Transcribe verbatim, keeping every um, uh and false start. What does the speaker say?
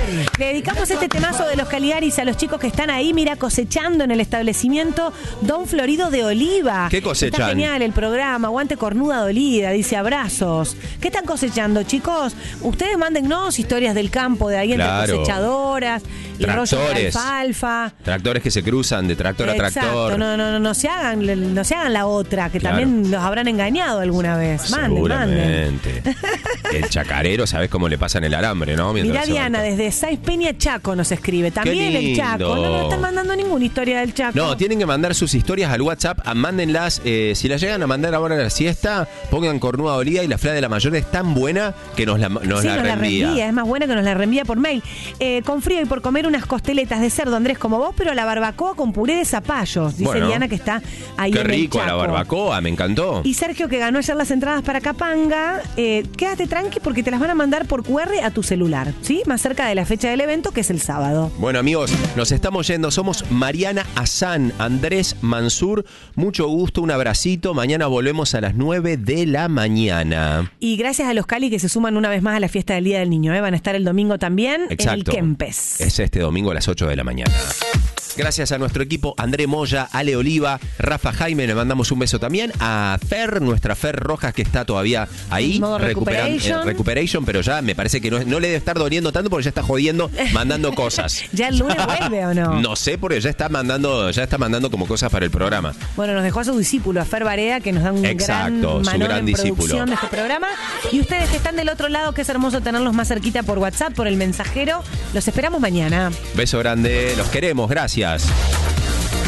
Le dedicamos este temazo de los Caligaris a los chicos que están ahí, mira, cosechando en el establecimiento Don Florido de Oliva. ¿Qué cosechan? Está genial el programa, aguante cornuda dolida, dice abrazos. ¿Qué están cosechando, chicos? Ustedes mándennos historias del campo, de ahí entre Claro. cosechadoras y rollos de Tractores. alfalfa. Tractores que se cruzan de tractor a Exacto, tractor. no, no, no, no se hagan, no se hagan la otra, que Claro. también los habrán engañado alguna vez. Manden, manden. Seguramente. El chacarero, ¿sabés cómo le pasan el alambre, no? Mientras Mirá se Diana, va. desde Saiz Peña Chaco nos escribe. También el lindo. Chaco. No, no están mandando ninguna historia del Chaco. No, tienen que mandar sus historias al WhatsApp, a- mándenlas, eh, si las llegan a mandar ahora a la siesta, pongan cornuda dolida y la fla de la mayor es tan buena que nos la, nos sí, la nos la reenvía. reenvía, es más buena que nos la reenvía por mail. Eh, con frío y por comer unas costeletas de cerdo, Andrés, como vos, pero a la barbacoa con puré de zapallos, dice Bueno. Diana, que está ahí Qué en el rico Chaco. la barbacoa, me encantó. Y Sergio, que ganó ayer las entradas para Capanga, eh, quédate tranqui porque te las van a mandar por Q R a tu celular, ¿sí? Más cerca de la fecha del evento, que es el sábado. Bueno, amigos, nos estamos yendo. Somos Mariana Azán, Andrés Mansur. Mucho gusto, un abracito. Mañana volvemos a las nueve de la mañana. Y gracias a los Cali que se suman una vez más a la fiesta del Día del Niño, ¿eh? Van a estar el domingo también Exacto. en el Kempes. Es este domingo a las ocho de la mañana. Gracias a nuestro equipo, André Moya, Ale Oliva, Rafa Jaime, le mandamos un beso también. A Fer, nuestra Fer Rojas, que está todavía ahí. Modo recuperan- recuperation. eh, recuperation, pero ya me parece que no, no le debe estar doliendo tanto porque ya está jodiendo, mandando cosas. ¿Ya el lunes vuelve o no? No sé, porque ya está mandando, ya está mandando como cosas para el programa. Bueno, nos dejó a su discípulo, a Fer Barea, que nos da un Exacto, gran su manón gran en discípulo. producción de este programa. Y ustedes que están del otro lado, que es hermoso tenerlos más cerquita por WhatsApp, por el mensajero, los esperamos mañana. Beso grande, los queremos, gracias.